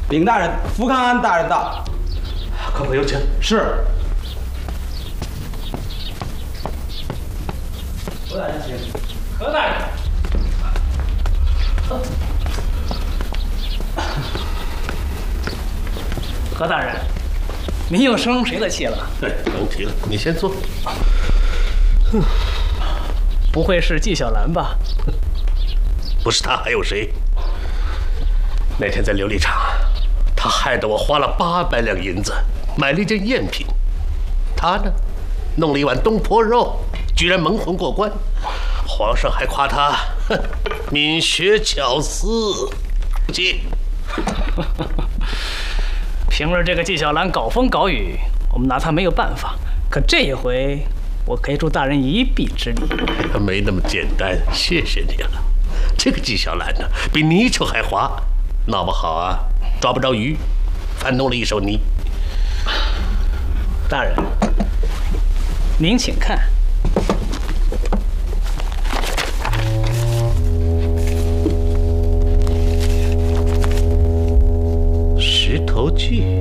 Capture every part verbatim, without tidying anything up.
禀大人，福康安大人到。 快快有请。 是。何大人请。 何大人。何大人，您又生谁的气了？ 哎，甭提了，你先坐。 嗯，不会是纪晓岚吧？ 不是他还有谁？那天在琉璃厂，他害得我花了八百两银子买了一件赝品，他呢，弄了一碗东坡肉，居然蒙混过关。皇上还夸他哼敏学巧思，记。 平日这个纪晓岚搞风搞雨，我们拿他没有办法。可这一回，我可以助大人一臂之力。 没那么简单，谢谢你了。这个纪晓岚呢，比泥鳅还滑，闹不好啊，抓不着鱼，反弄了一手泥。 大人，您请看。 石头记，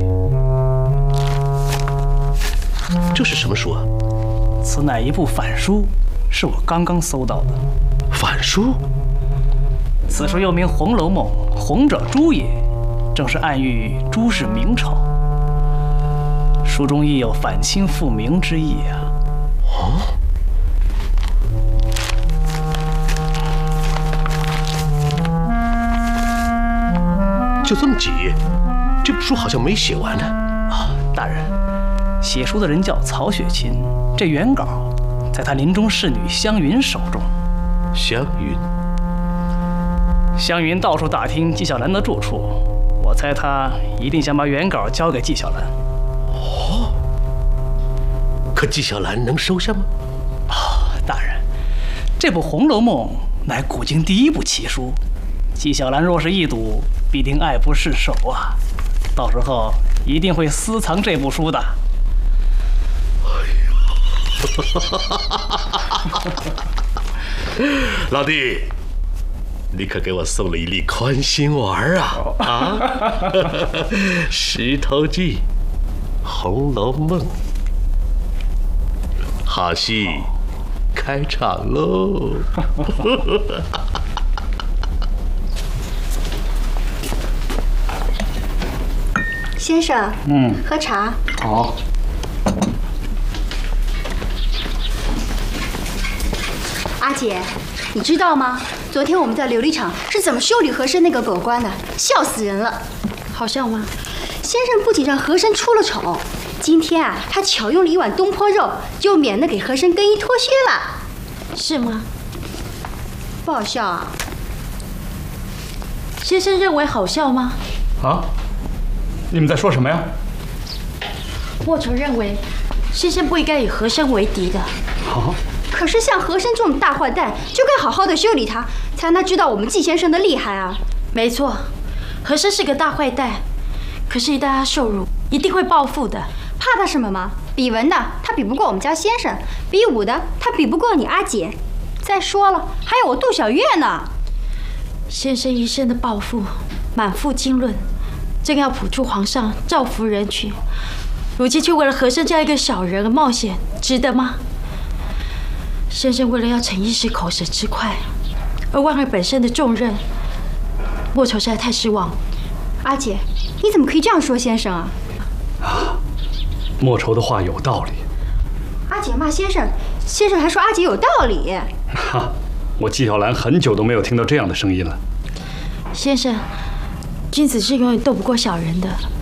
这是什么书啊？ 此乃一部反书，是我刚刚搜到的。 反书？ 此书又名《红楼梦》，红者朱也，正是暗喻朱氏明朝。书中亦有反清复明之意啊。 哦。就这么几页，这部书好像没写完呢。 啊，大人，写书的人叫曹雪芹，这原稿在他临终侍女湘云手中。 湘云。 湘云到处打听纪晓岚的住处，我猜他一定想把原稿交给纪晓岚。 哦，可纪晓岚能收下吗？ 啊、哦，大人，这部《红楼梦》乃古今第一部奇书，纪晓岚若是一睹，必定爱不释手啊！到时候一定会私藏这部书的。 哎呦，老弟。你可给我送了一粒宽心丸啊！啊，《石头记》《红楼梦》，好戏开场喽！ 先生，嗯，喝茶。 好。 阿姐，你知道吗？昨天我们在琉璃厂是怎么修理和珅那个狗官的，笑死人了。 好笑吗？ 先生不仅让和珅出了丑，今天啊，他巧用了一碗东坡肉，就免得给和珅更衣脱靴了。 是吗？ 不好笑啊。 先生认为好笑吗？ 啊？你们在说什么呀？ 莫愁认为，先生不应该以和珅为敌的。 啊？ 可是像和珅这种大坏蛋，就该好好的修理他，才能知道我们纪先生的厉害啊！ 没错，和珅是个大坏蛋，可是，一旦他受辱，一定会报复的。 怕他什么吗？比文的他比不过我们家先生，比武的他比不过你阿姐。再说了，还有我杜小月呢。 先生一生的抱负，满腹经纶，正要谱出皇上，造福人群，如今却为了和珅这样一个小人而冒险，值得吗？先生为了要逞一时口舌之快，而忘了本身的重任，莫愁实在太失望。 阿姐，你怎么可以这样说先生啊？ 啊，莫愁的话有道理。 阿姐骂先生，先生还说阿姐有道理。 哈，我纪晓岚很久都没有听到这样的声音了。 先生，君子是永远斗不过小人的。